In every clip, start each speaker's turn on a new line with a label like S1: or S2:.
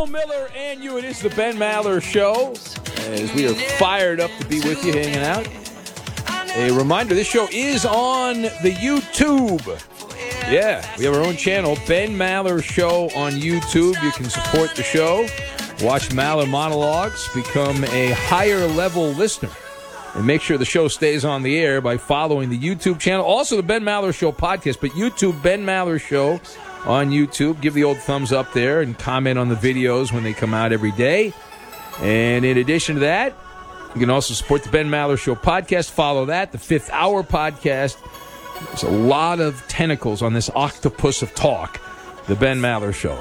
S1: Bill Miller and you. It is the Ben Maller Show, as we are fired up to be with you, hanging out. A reminder, this show is on the YouTube. Yeah, we have our own channel, Ben Maller Show on YouTube. You can support the show, watch Maller monologues, become a higher-level listener, and make sure the show stays on the air by following the YouTube channel. Also, the Ben Maller Show podcast, but YouTube, Ben Maller Show on YouTube. Give the old thumbs up there and comment on the videos when they come out every day. And in addition to that, you can also support the Ben Maller Show podcast. Follow that, the Fifth Hour podcast. There's a lot of tentacles on this octopus of talk, the Ben Maller Show.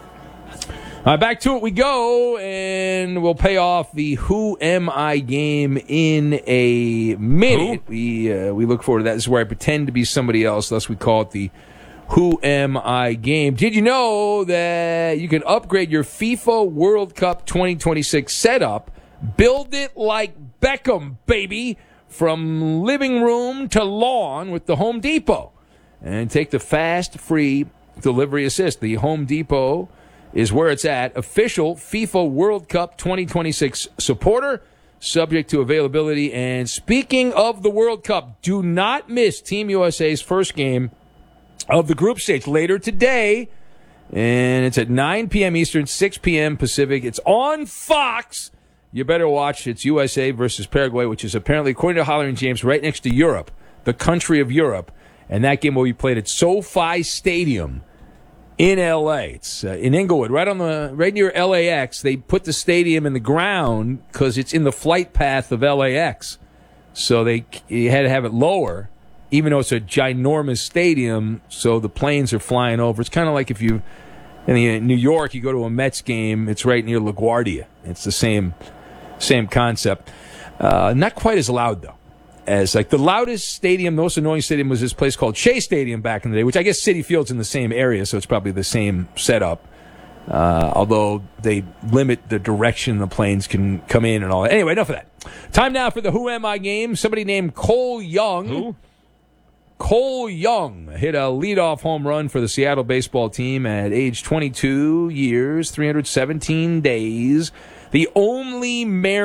S1: Back to it we go, and we'll pay off the Who Am I game in a minute. We look forward to that. This is where I pretend to be somebody else, thus we call it the Who Am I game. Did you know that you can upgrade your FIFA World Cup 2026 setup? Build it like Beckham, baby, from living room to lawn with the Home Depot. And take the fast, free delivery assist. The Home Depot is where it's at. Official FIFA World Cup 2026 supporter, subject to availability. And speaking of the World Cup, do not miss Team USA's first game of the group stage later today. And it's at 9 p.m. Eastern, 6 p.m. Pacific. It's on Fox. You better watch. It's USA versus Paraguay, which is apparently, according to Holly and James, right next to Europe, the country of Europe. And that game will be played at SoFi Stadium in L.A. It's in Inglewood, right near LAX. They put the stadium in the ground because it's in the flight path of LAX. So you had to have it lower, even though it's a ginormous stadium, so the planes are flying over. It's kind of like if you, in New York, you go to a Mets game, it's right near LaGuardia. It's the same concept. Not quite as loud, though. As like the loudest stadium, the most annoying stadium was this place called Shea Stadium back in the day, which I guess Citi Field's in the same area, so it's probably the same setup. Although they limit the direction the planes can come in and all that. Anyway, enough of that. Time now for the Who Am I game. Somebody named Cole Young.
S2: Who?
S1: Cole Young hit a leadoff home run for the Seattle baseball team at age 22 years, 317 days. The only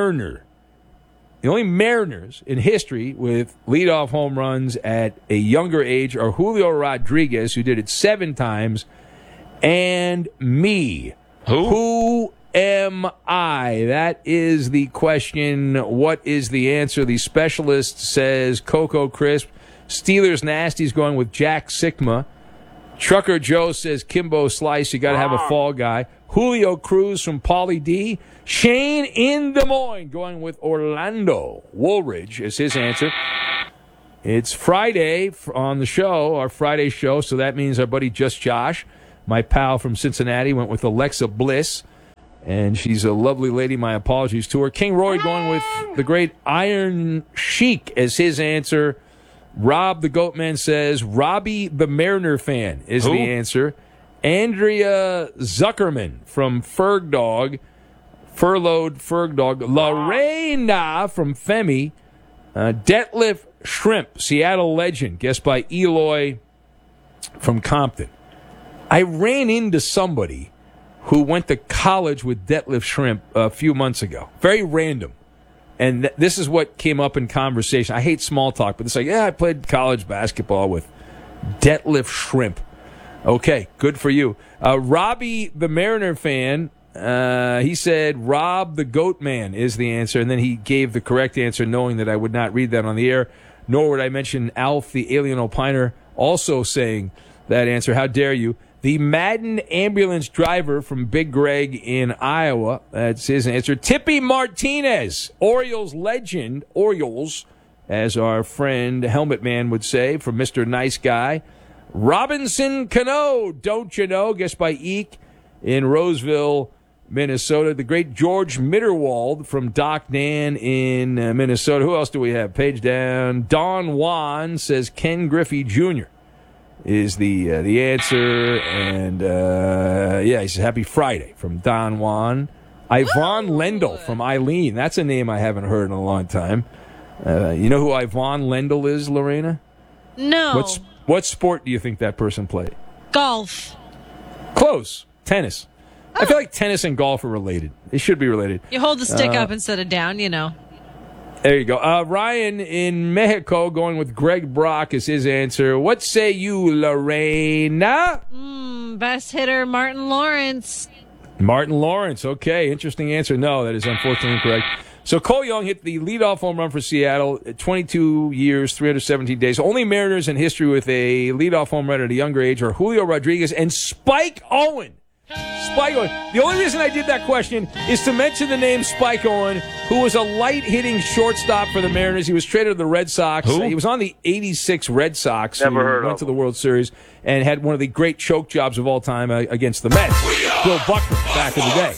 S1: Mariners in history with leadoff home runs at a younger age are Julio Rodriguez, who did it 7 times, and me. Who am I? That is the question. What is the answer? The specialist says Cocoa Crisp. Steelers Nasty's going with Jack Sikma. Trucker Joe says Kimbo Slice. You got to have a fall guy. Julio Cruz from Pauly D. Shane in Des Moines going with Orlando Woolridge is his answer. It's Friday on the show, our Friday show, so that means our buddy Just Josh, my pal from Cincinnati, went with Alexa Bliss, and she's a lovely lady. My apologies to her. King Roy going with the great Iron Sheik as his answer. Rob the Goatman says Robbie the Mariner fan is the answer. Andrea Zuckerman from Ferg Dog. Furloughed Ferg Dog. Lorena from Femi. Detlef Shrimp, Seattle legend, guessed by Eloy from Compton. I ran into somebody who went to college with Detlef Shrimp a few months ago. Very random. And this is what came up in conversation. I hate small talk, but it's like, I played college basketball with Detlef Shrimp. Okay, good for you. Robbie, the Mariner fan, he said Rob the Goat Man is the answer, and then he gave the correct answer knowing that I would not read that on the air, nor would I mention Alf, the alien opiner, also saying that answer. How dare you? The Madden ambulance driver from Big Greg in Iowa, that's his answer. Tippy Martinez, Orioles legend, Orioles, as our friend Helmet Man would say, from Mr. Nice Guy. Robinson Cano, don't you know, guessed by Eek in Roseville, Minnesota. The great George Mitterwald from Doc Dan in Minnesota. Who else do we have? Page down. Don Juan says Ken Griffey Jr. is the answer. And, he says Happy Friday from Don Juan. Yvonne Lendl from Eileen. That's a name I haven't heard in a long time. You know who Yvonne Lendl is, Lorena?
S3: No.
S1: What sport do you think that person played?
S3: Golf.
S1: Close. Tennis. I feel like tennis and golf are related. They should be related.
S2: You hold the stick up instead of down, you know.
S1: There you go. Ryan in Mexico going with Greg Brock is his answer. What say you, Lorena?
S2: Best hitter, Martin Lawrence.
S1: Martin Lawrence. Okay, interesting answer. No, that is unfortunately incorrect. So Cole Young hit the leadoff home run for Seattle at 22 years, 317 days. Only Mariners in history with a leadoff home run at a younger age are Julio Rodriguez and Spike Owen. Spike Owen. The only reason I did that question is to mention the name Spike Owen, who was a light-hitting shortstop for the Mariners. He was traded to the Red Sox.
S3: Who?
S1: He was on the 86 Red Sox.
S3: Never heard
S1: went
S3: of
S1: to the World Series and had one of the great choke jobs of all time against the Mets. Bill Buckner back in the day.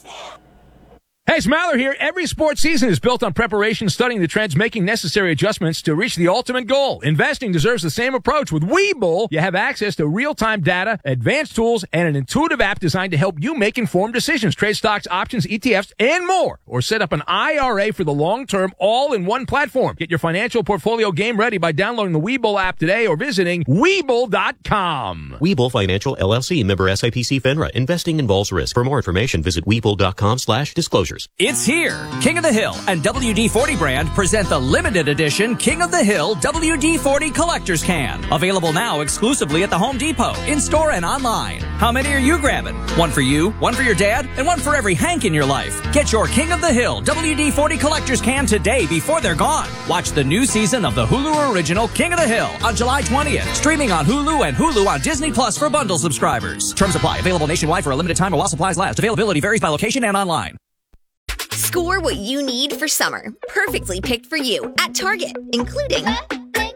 S1: Hey, it's Maller here. Every sports season is built on preparation, studying the trends, making necessary adjustments to reach the ultimate goal. Investing deserves the same approach. With Webull, you have access to real-time data, advanced tools, and an intuitive app designed to help you make informed decisions. Trade stocks, options, ETFs, and more. Or set up an IRA for the long term, all in one platform. Get your financial portfolio game ready by downloading the Webull app today or visiting Webull.com.
S4: Webull Financial LLC, member SIPC FINRA. Investing involves risk. For more information, visit Webull.com/disclosures.
S5: It's here. King of the Hill and WD-40 brand present the limited edition King of the Hill WD-40 Collector's Can. Available now exclusively at the Home Depot, in-store and online. How many are you grabbing? One for you, one for your dad, and one for every Hank in your life. Get your King of the Hill WD-40 Collector's Can today before they're gone. Watch the new season of the Hulu original King of the Hill on July 20th. Streaming on Hulu and Hulu on Disney Plus for bundle subscribers. Terms apply. Available nationwide for a limited time while supplies last. Availability varies by location and online.
S6: Score what you need for summer. Perfectly picked for you at Target, including Up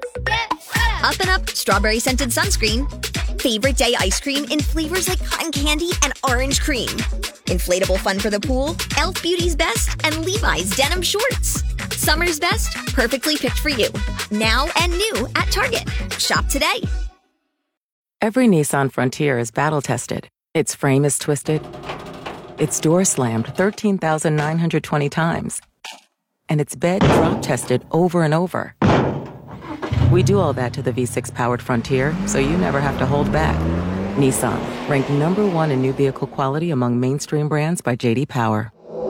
S6: and Up strawberry scented sunscreen, favorite day ice cream in flavors like cotton candy and orange cream, inflatable fun for the pool, Elf Beauty's Best, and Levi's denim shorts. Summer's best, perfectly picked for you. Now and new at Target. Shop today.
S7: Every Nissan Frontier is battle-tested. Its frame is twisted. Its door slammed 13,920 times. And its bed drop tested over and over. We do all that to the V6-powered Frontier, so you never have to hold back. Nissan, ranked #1 in new vehicle quality among mainstream brands by J.D. Power.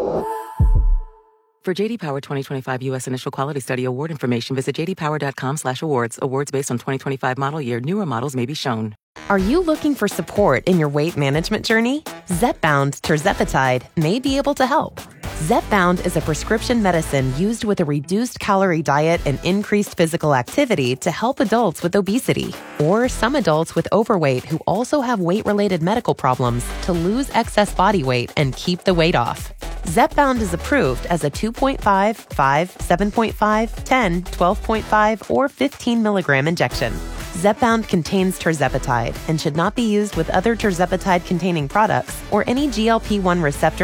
S7: For J.D. Power 2025 U.S. Initial Quality Study award information, visit jdpower.com/awards. Awards based on 2025 model year. Newer models may be shown.
S8: Are you looking for support in your weight management journey? Zepbound tirzepatide may be able to help. Zepbound is a prescription medicine used with a reduced calorie diet and increased physical activity to help adults with obesity or some adults with overweight who also have weight-related medical problems to lose excess body weight and keep the weight off. Zepbound is approved as a 2.5, 5, 7.5, 10, 12.5, or 15 milligram injection. Zepbound contains tirzepatide and should not be used with other tirzepatide-containing products or any GLP-1 receptor